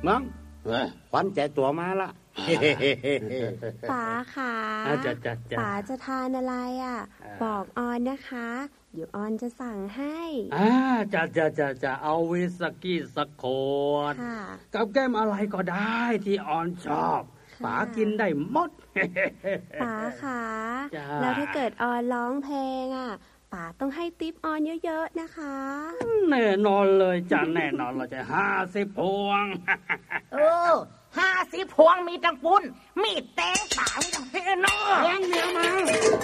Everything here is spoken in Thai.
มั้งขวัญใจตัวมาละป๋าค่ะป๋าจะทานอะไรบอกออนนะคะเดี๋ยวออนจะสั่งให้จะเอาวิสกี้สักขวดกับแก้มอะไรก็ได้ที่ออนชอบป๋ากินได้หมดป๋าค่ะแล้วถ้าเกิดออนร้องเพลงป๋าต้องให้ติ๊บออนเยอะๆนะคะแน่นอนเลยจ้ะแน่นอนเราจะ50 พวง 50 พวงมีตังปุ้นมีแตงป่ามีตังเฮนอแตงเมียมา